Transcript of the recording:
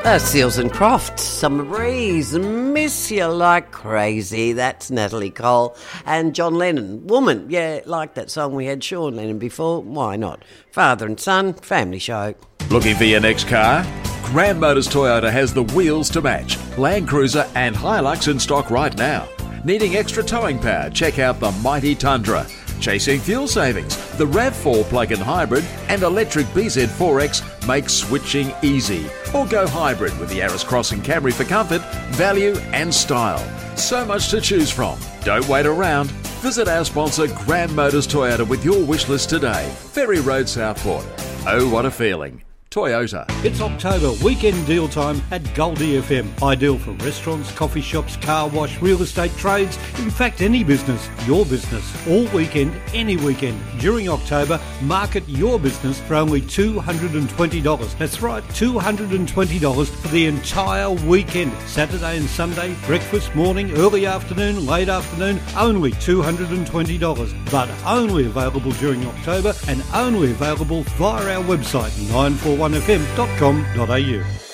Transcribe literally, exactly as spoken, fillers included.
Uh, Seals and Crofts, Summer Breeze, Miss You Like Crazy. That's Natalie Cole and John Lennon. Woman, yeah, like that song we had Sean Lennon before. Why not? Father and son, family show. Looking for your next car? Grand Motors Toyota has the wheels to match. Land Cruiser and Hilux in stock right now. Needing extra towing power? Check out the mighty Tundra. Chasing fuel savings? The RAV four plug-in hybrid and electric B Z four X make switching easy. Or go hybrid with the Yaris Cross and Camry for comfort, value and style. So much to choose from. Don't wait around. Visit our sponsor Grand Motors Toyota with your wish list today. Ferry Road, Southport. Oh, what a feeling. Toyota. It's October, weekend deal time at Goldie F M. Ideal for restaurants, coffee shops, car wash, real estate trades, in fact any business, your business. All weekend, any weekend. During October, market your business for only two hundred twenty dollars. That's right, two hundred twenty dollars for the entire weekend. Saturday and Sunday, breakfast, morning, early afternoon, late afternoon, only two hundred twenty dollars. But only available during October and only available via our website, nine four one f m dot com dot a u.